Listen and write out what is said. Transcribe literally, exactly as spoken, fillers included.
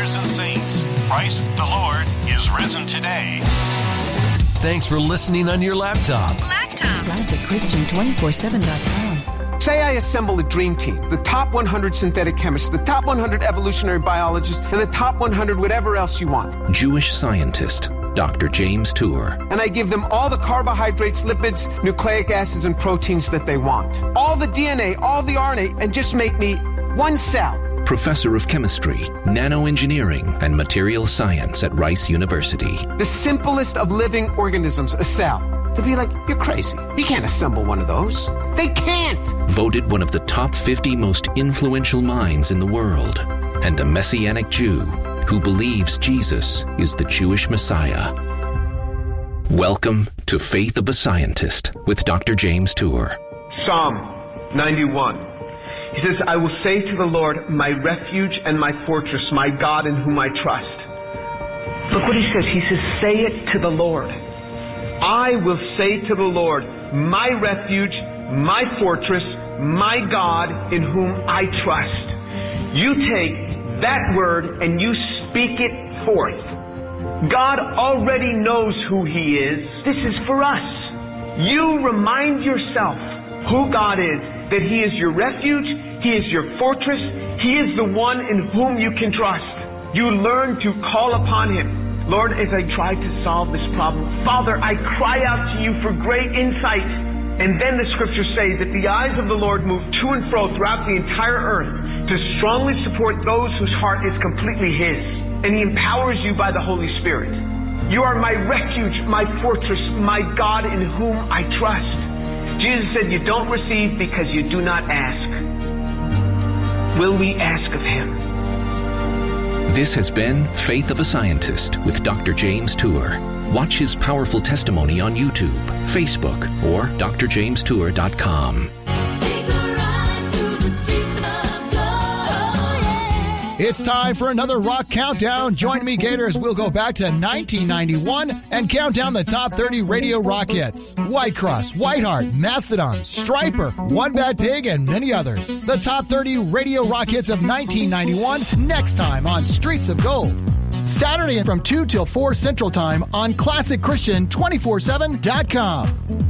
brothers and saints, Christ the Lord is risen today. Thanks for listening on your laptop. Laptop. Classic Christian two four seven dot com. Say I assemble a dream team, the top one hundred synthetic chemists, the top one hundred evolutionary biologists, and the top one hundred whatever else you want. Jewish scientist, Doctor James Tour. And I give them all the carbohydrates, lipids, nucleic acids, and proteins that they want. All the D N A, all the R N A, and just make me one cell. Professor of Chemistry, Nanoengineering, and Material Science at Rice University. The simplest of living organisms, a cell. They'd be like, you're crazy. You can't assemble one of those. They can't. Voted one of the top fifty most influential minds in the world. And a Messianic Jew who believes Jesus is the Jewish Messiah. Welcome to Faith of a Scientist with Doctor James Tour. Psalm ninety-one. He says, I will say to the Lord, my refuge and my fortress, my God in whom I trust. Look what he says. He says, say it to the Lord. I will say to the Lord, my refuge, my fortress, my God in whom I trust. You take that word and you speak it forth. God already knows who He is. This is for us. You remind yourself who God is, that He is your refuge, He is your fortress, He is the one in whom you can trust. You learn to call upon Him. Lord, as I try to solve this problem, Father, I cry out to you for great insight. And then the scriptures say that the eyes of the Lord move to and fro throughout the entire earth to strongly support those whose heart is completely His. And He empowers you by the Holy Spirit. You are my refuge, my fortress, my God in whom I trust. Jesus said, you don't receive because you do not ask. Will we ask of Him? This has been Faith of a Scientist with Doctor James Tour. Watch his powerful testimony on YouTube, Facebook, or d r james tour dot com. It's time for another Rock Countdown. Join me, Gators. We'll go back to nineteen ninety-one and count down the top thirty radio rock hits. Whitecross, Whiteheart, Mastodon, Stryper, One Bad Pig, and many others. The top thirty radio rock hits of nineteen ninety-one next time on Streets of Gold. Saturday from two till four Central Time on Classic Christian two four seven dot com.